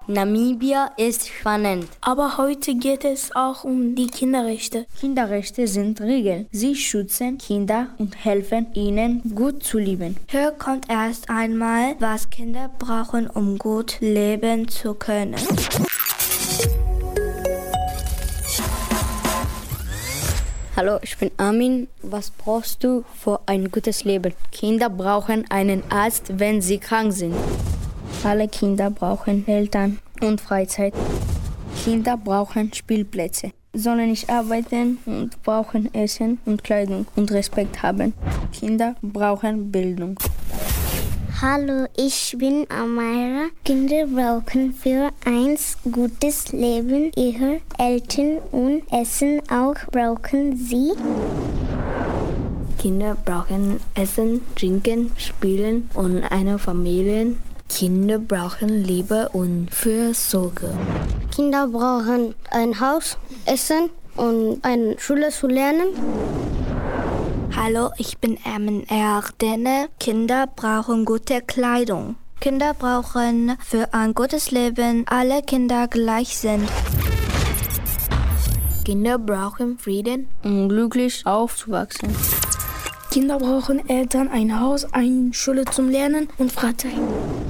Namibia ist spannend. Aber heute geht es auch um die Kinderrechte. Kinderrechte sind Regeln. Sie schützen Kinder und helfen ihnen, gut zu leben. Hier kommt erst einmal, was Kinder brauchen, um gut leben zu können. Hallo, ich bin Armin. Was brauchst du für ein gutes Leben? Kinder brauchen einen Arzt, wenn sie krank sind. Alle Kinder brauchen Eltern und Freizeit. Kinder brauchen Spielplätze, sollen nicht arbeiten und brauchen Essen und Kleidung und Respekt haben. Kinder brauchen Bildung. Hallo, ich bin Amira. Kinder brauchen für ein gutes Leben ihre Eltern und Essen auch brauchen sie. Kinder brauchen Essen, Trinken, Spielen und eine Familie. Kinder brauchen Liebe und Fürsorge. Kinder brauchen ein Haus, Essen und eine Schule zu lernen. Hallo, ich bin Erdene. Kinder brauchen gute Kleidung. Kinder brauchen für ein gutes Leben alle Kinder gleich sind. Kinder brauchen Frieden, um glücklich aufzuwachsen. Kinder brauchen Eltern, ein Haus, eine Schule zum Lernen und Freizeit.